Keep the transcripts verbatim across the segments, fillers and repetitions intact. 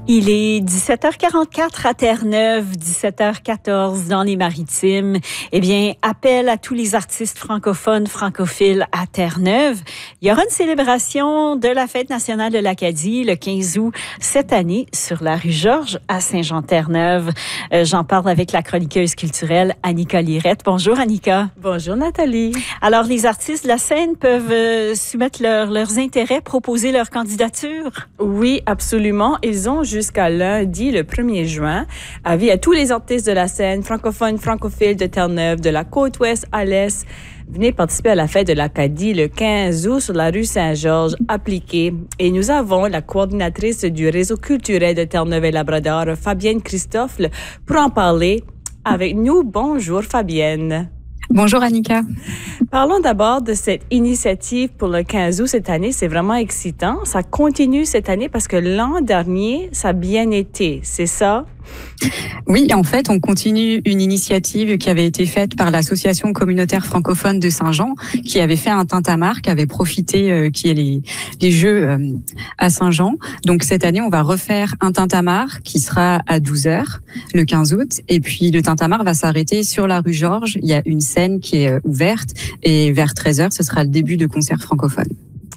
Il est dix-sept heures quarante-quatre à Terre-Neuve, dix-sept heures quatorze dans les Maritimes. Eh bien, appel à tous les artistes francophones, francophiles à Terre-Neuve. Il y aura une célébration de la Fête nationale de l'Acadie le quinze août cette année sur la rue Georges à Saint-Jean-Terre-Neuve. Euh, j'en parle avec la chroniqueuse culturelle Annika Lirette. Bonjour Annika. Bonjour Nathalie. Alors, les artistes de la scène peuvent euh, soumettre leur, leurs intérêts, proposer leur candidature? Oui, absolument. Ils ont jusqu'à lundi, le premier juin. Avis à tous les artistes de la scène, francophones, francophiles de Terre-Neuve, de la Côte-Ouest à l'Est. Venez participer à la fête de l'Acadie le quinze août sur la rue Saint-Georges, appliquée. Et nous avons la coordinatrice du réseau culturel de Terre-Neuve et Labrador, Fabienne Christophe, pour en parler avec nous. Bonjour Fabienne. Bonjour Annika. Parlons d'abord de cette initiative pour le quinze août cette année. C'est vraiment excitant. Ça continue cette année parce que l'an dernier, ça a bien été. C'est ça? Oui, en fait, on continue une initiative qui avait été faite par l'association communautaire francophone de Saint-Jean, qui avait fait un tintamarre, qui avait profité euh, qui est les les jeux euh, à Saint-Jean. Donc cette année, on va refaire un tintamarre qui sera à douze heures le quinze août, et puis le tintamarre va s'arrêter sur la rue Georges. Il y a une scène qui est euh, ouverte, et vers treize heures, ce sera le début de concerts francophones.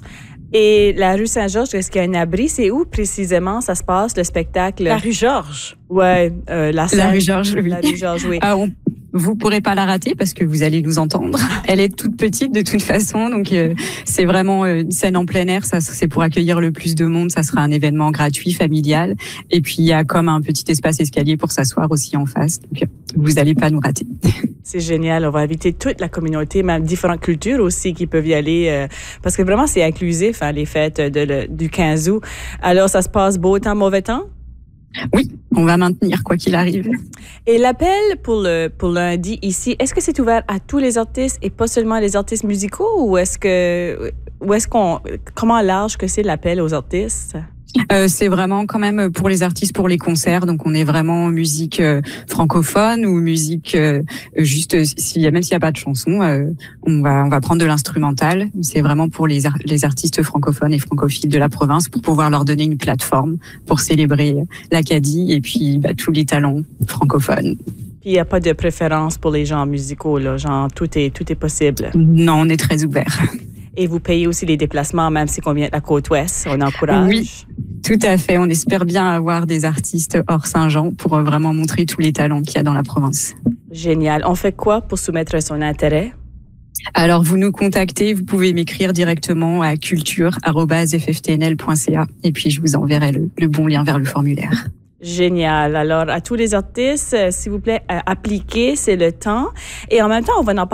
Et la rue Saint-Georges, est-ce qu'il y a un abri? C'est où précisément ça se passe, le spectacle? La rue Georges. Ouais, euh, la scène. La rue Georges, oui. La rue Georges, oui. Ah, on, vous pourrez pas la rater parce que vous allez nous entendre. Elle est toute petite de toute façon, donc euh, c'est vraiment une scène en plein air. Ça, c'est pour accueillir le plus de monde. Ça sera un événement gratuit, familial. Et puis il y a comme un petit espace escalier pour s'asseoir aussi en face. Donc vous allez pas nous rater. C'est génial. On va inviter toute la communauté, même différentes cultures aussi qui peuvent y aller, euh, parce que vraiment c'est inclusif, hein, les fêtes de le, du quinze août. Alors ça se passe beau temps, mauvais temps? Oui, on va maintenir quoi qu'il arrive. Et l'appel pour le pour lundi ici, est-ce que c'est ouvert à tous les artistes et pas seulement les artistes musicaux, ou est-ce que ou est-ce qu'on comment large que c'est l'appel aux artistes? Euh, c'est vraiment quand même pour les artistes, pour les concerts. Donc on est vraiment musique euh, francophone ou musique euh, juste s'il y a même s'il y a pas de chanson, euh, on va on va prendre de l'instrumental. C'est vraiment pour les ar- les artistes francophones et francophiles de la province, pour pouvoir leur donner une plateforme pour célébrer l'Acadie et puis bah, tous les talents francophones. Il n'y a pas de préférence pour les genres musicaux, là, genre tout est tout est possible. Non, on est très ouvert. Et vous payez aussi les déplacements, même si on vient de la Côte-Ouest, on encourage. Oui, tout à fait. On espère bien avoir des artistes hors Saint-Jean pour vraiment montrer tous les talents qu'il y a dans la province. Génial. On fait quoi pour soumettre son intérêt? Alors, vous nous contactez, vous pouvez m'écrire directement à culture arobase f f t n l point c a et puis je vous enverrai le, le bon lien vers le formulaire. Génial. Alors, à tous les artistes, s'il vous plaît, appliquez, c'est le temps. Et en même temps, on va en parler.